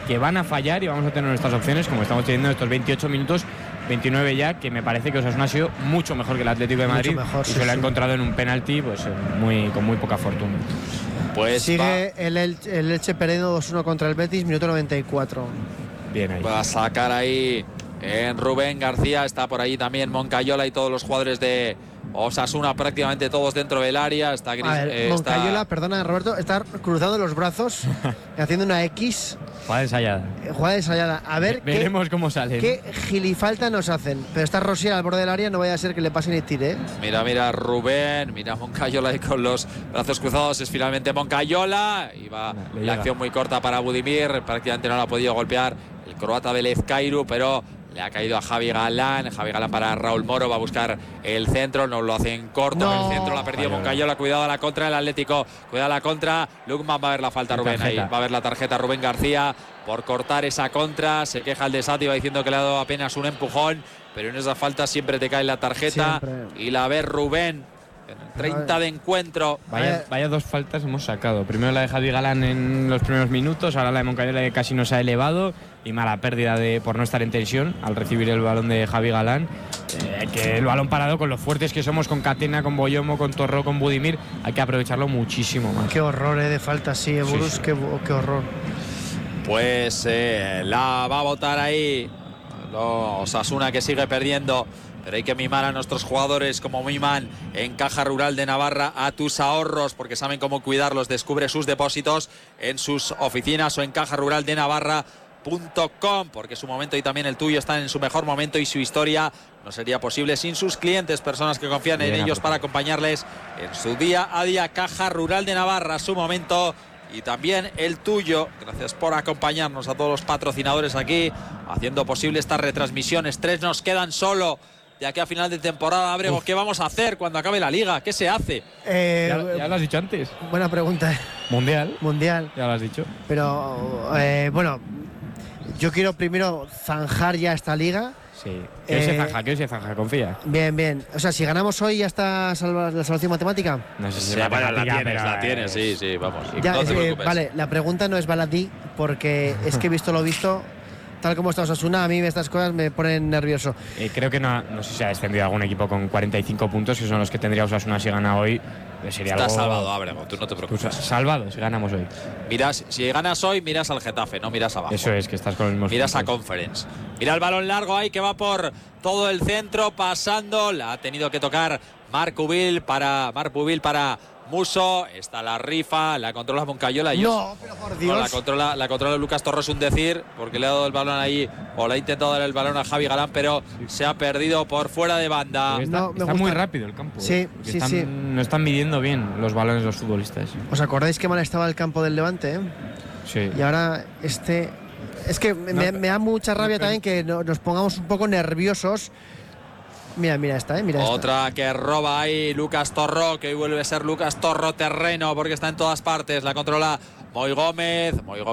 que van a fallar y vamos a tener nuestras opciones, como estamos teniendo estos 28 minutos, 29 ya, que me parece que Osasuna ha sido mucho mejor que el Atlético de Madrid mejor, y se lo ha encontrado en un penalti pues con muy poca fortuna. Pues sigue el Elche perdiendo 2-1 contra el Betis, minuto 94. Bien ahí. Va a sacar ahí en Rubén García, está por ahí también Moncayola y todos los jugadores de Osasuna, prácticamente todos dentro del área. Está Moncayola, perdona Roberto, está cruzando los brazos, haciendo una X. Jugada ensayada. A ver, veremos cómo sale. Qué gilifalta nos hacen. Pero está Rosier al borde del área, no vaya a ser que le pasen y tire. Mira Rubén, mira Moncayola ahí con los brazos cruzados. Es finalmente Moncayola. Y va la acción muy corta para Budimir. Prácticamente no la ha podido golpear el croata Belezcairu, pero le ha caído a Javi Galán. Javi Galán para Raúl Moro. Va a buscar el centro. No lo hace en corto. No. El centro la ha perdido Moncayola. Cuidado a la contra. El Atlético. Cuidado a la contra. Lukman va a ver la falta. Rubén ahí. Va a ver la tarjeta. Rubén García por cortar esa contra. Se queja el de Sati. Va diciendo que le ha dado apenas un empujón. Pero en esa falta siempre te cae la tarjeta. Siempre. Y la ve Rubén. En el 30 de encuentro. Vaya dos faltas hemos sacado. Primero la de Javi Galán en los primeros minutos, ahora la de Moncayola que casi nos ha elevado, y mala pérdida por no estar en tensión al recibir el balón de Javi Galán. Que el balón parado, con lo fuertes que somos con Catena, con Boyomo, con Torró, con Budimir, hay que aprovecharlo muchísimo más. Qué horror de falta, sí, Burus, sí. Qué horror. Pues la va a botar ahí Osasuna, que sigue perdiendo. Pero hay que mimar a nuestros jugadores como miman en Caja Rural de Navarra a tus ahorros, porque saben cómo cuidarlos. Descubre sus depósitos en sus oficinas o en cajaruraldenavarra.com, porque su momento y también el tuyo están en su mejor momento y su historia no sería posible sin sus clientes, personas que confían en ellos para acompañarles en su día a día. Caja Rural de Navarra, su momento y también el tuyo. Gracias por acompañarnos a todos los patrocinadores aquí, haciendo posible estas retransmisiones. 3 nos quedan solo de aquí a final de temporada. Abrego, ¿qué vamos a hacer cuando acabe la liga? ¿Qué se hace? Ya lo has dicho antes. Buena pregunta. Mundial. Ya lo has dicho. Pero, bueno, yo quiero primero zanjar ya esta liga. Sí. ¿Qué se zanja? Confía. Bien. O sea, si ganamos hoy, ¿ya está la salvación matemática? No sé si la tienes, sí, vamos. Ya, vale, la pregunta no es baladí, porque es que he visto lo visto. Tal como está Osasuna, a mí estas cosas me ponen nervioso. Creo que no sé si ha descendido algún equipo con 45 puntos, que son los que tendría Osasuna si gana hoy. Sería Está algo... salvado, Abrego, tú no te preocupes. Salvado si ganamos hoy. Si ganas hoy, miras al Getafe, no miras abajo. Eso es, que estás con los mismos miras puntos. A Conference. Mira el balón largo ahí que va por todo el centro, pasando. La ha tenido que tocar Marc Pubil para Muso. Está la rifa, la controla Moncayola. No, pero por Dios. La controla Lucas Torres, un decir, porque le ha dado el balón ahí, o le ha intentado dar el balón a Javi Galán, pero se ha perdido por fuera de banda. Está muy rápido el campo. Sí. No están midiendo bien los balones los futbolistas. ¿Os acordáis qué mal estaba el campo del Levante? Sí. Y ahora es que me da mucha rabia también que nos pongamos un poco nerviosos. Mira esta. Otra que roba ahí Lucas Torró, que hoy vuelve a ser Lucas Torró terreno, porque está en todas partes. La controla Moy Gómez.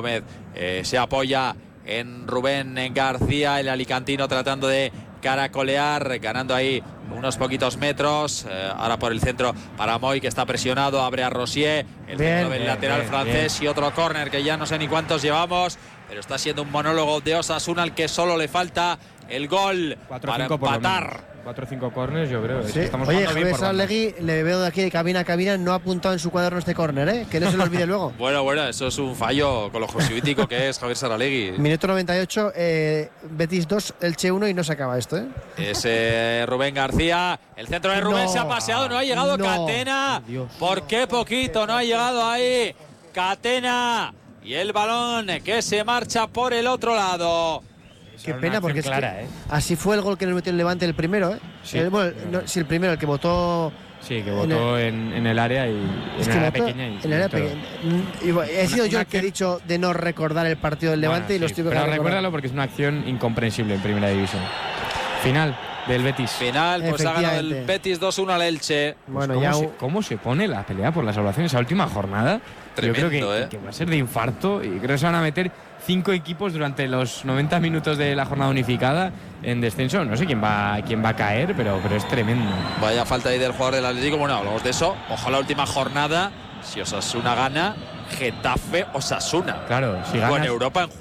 Se apoya en Rubén García, el alicantino, tratando de caracolear, ganando ahí unos poquitos metros. Ahora por el centro para Moy, que está presionado, abre a Rosier, el centro del lateral francés. Y otro córner que ya no sé ni cuántos llevamos, pero está siendo un monólogo de Osasuna al que solo le falta el gol para empatar. 4 o 5 corners, yo creo. Sí. Oye, Javier Sarlegui, le veo de aquí de cabina a cabina, no ha apuntado en su cuaderno este córner, que no se lo olvide luego. Bueno, eso es un fallo con lo jesuítico que es Javier Sarlegui. Minuto 98, Betis 2, Elche 1 y no se acaba esto, Es Rubén García, el centro de Rubén se ha paseado, no ha llegado Catena. ¿Por qué poquito? No ha llegado ahí Catena. Y el balón que se marcha por el otro lado. Qué pena, porque es clara, así fue el gol que nos metió el Levante el primero, Sí. El primero, el que votó. Sí, que votó en el área y en el área pequeña. En el área pequeña. He sido yo el que he dicho de no recordar el partido del Levante y lo estoy recordando. Pero recuérdalo porque es una acción incomprensible en primera división. Final del Betis. Final, pues ha ganado el Betis 2-1 al Elche. Bueno, ¿Cómo se pone la pelea por la salvación esa última jornada? Tremendo, yo creo que va a ser de infarto y creo que se van a meter 5 equipos durante los 90 minutos de la jornada unificada en descenso. No sé quién va a caer, pero es tremendo. Vaya falta ahí del jugador del Atlético. Bueno, hablamos de eso. Ojalá la última jornada, si Osasuna gana, Getafe Osasuna. Claro, si ganas, con Europa en juego.